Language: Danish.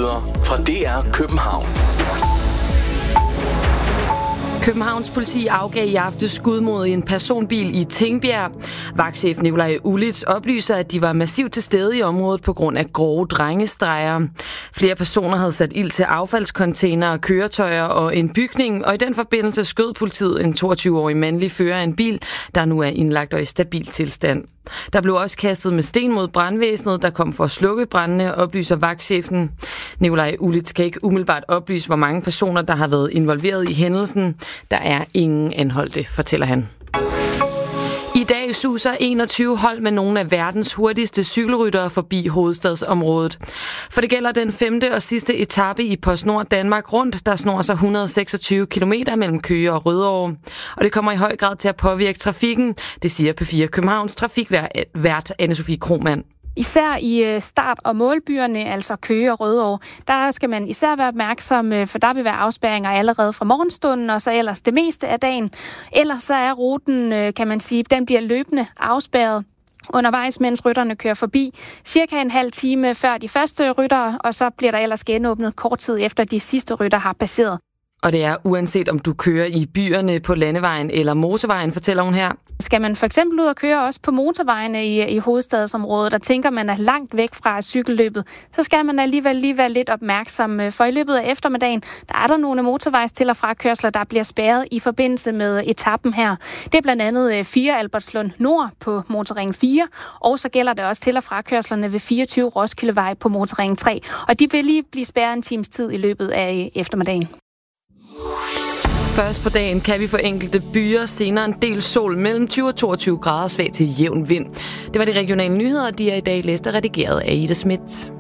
nyheder fra DR København. Københavns politi afgav i aftes skud mod en personbil i Tingbjerg. Vagtchef Nikolaj Ulitz oplyser, at de var massivt til stede i området på grund af grove drengestreger. Flere personer havde sat ild til affaldscontainere, køretøjer og en bygning, og i den forbindelse skød politiet en 22-årig mandlig fører af en bil, der nu er indlagt og i stabil tilstand. Der blev også kastet med sten mod brandvæsenet, der kom for at slukke brændene, oplyser vagtchefen. Nikolaj Ulitz kan ikke umiddelbart oplyse, hvor mange personer, der har været involveret i hændelsen. Der er ingen anholdte, fortæller han. I dag suser 21 hold med nogle af verdens hurtigste cykelryttere forbi hovedstadsområdet. For det gælder den 5. og sidste etape i PostNord Danmark rundt, der snor sig 126 km mellem Køge og Rødovre. Og det kommer i høj grad til at påvirke trafikken, det siger P4 Københavns trafikvært Anne-Sophie Krohmann. Især i start- og målbyerne, altså Køge og Rødovre, der skal man især være opmærksom, for der vil være afspærringer allerede fra morgenstunden, og så ellers det meste af dagen. Ellers så er ruten, kan man sige, den bliver løbende afspærret undervejs, mens rytterne kører forbi. Cirka en halv time før de første ryttere, og så bliver der ellers genåbnet kort tid efter de sidste rytter har passeret. Og det er uanset om du kører i byerne, på landevejen eller motorvejen, fortæller hun her. Skal man for eksempel ud og køre også på motorvejene i hovedstadsområdet, der tænker man er langt væk fra cykelløbet, så skal man alligevel lige være lidt opmærksom. For i løbet af eftermiddagen, der er der nogle motorvejs til- og frakørsler, der bliver spærret i forbindelse med etappen her. Det er blandt andet 4 Albertslund Nord på Motorring 4, og så gælder det også til- og frakørslerne ved 24 Roskildevej på Motorring 3. Og de vil lige blive spærret en times tid i løbet af eftermiddagen. Først på dagen kan vi få enkelte byer, senere en del sol mellem 20 og 22 grader, svag til jævn vind. Det var de regionale nyheder, de er i dag læst og redigeret af Ida Schmidt.